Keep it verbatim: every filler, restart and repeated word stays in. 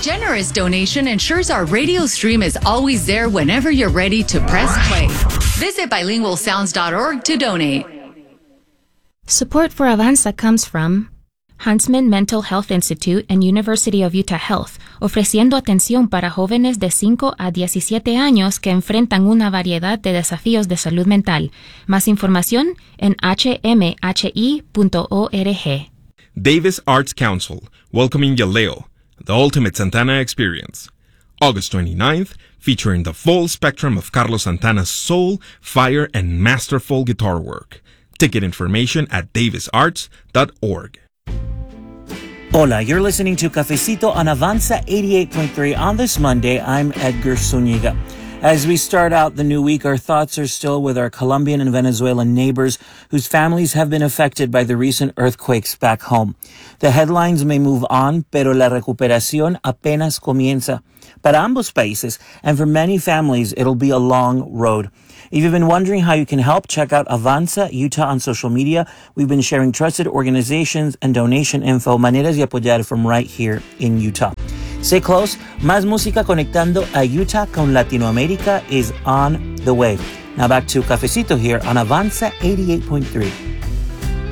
generous donation ensures our radio stream is always there whenever you're ready to press play. Visit bilingual sounds dot org to donate. Support for Avanza comes from Huntsman Mental Health Institute and University of Utah Health, ofreciendo atención para jóvenes de cinco a diecisiete años que enfrentan una variedad de desafíos de salud mental. Más información en h m h i punto org. Davis Arts Council, welcoming Yaleo, the ultimate Santana experience. August twenty-ninth, featuring the full spectrum of Carlos Santana's soul, fire, and masterful guitar work. Ticket information at davis arts dot org. Hola, you're listening to Cafecito on Avanza eighty-eight point three. On this Monday, I'm Edgar Zuniga. As we start out the new week, our thoughts are still with our Colombian and Venezuelan neighbors whose families have been affected by the recent earthquakes back home. The headlines may move on, pero la recuperación apenas comienza. Para ambos países, and for many families, it'll be a long road. If you've been wondering how you can help, check out Avanza Utah on social media. We've been sharing trusted organizations and donation info, maneras de apoyar from right here in Utah. Stay close. Más música conectando a Utah con Latinoamérica is on the way. Now back to Cafecito here on Avanza eighty-eight point three.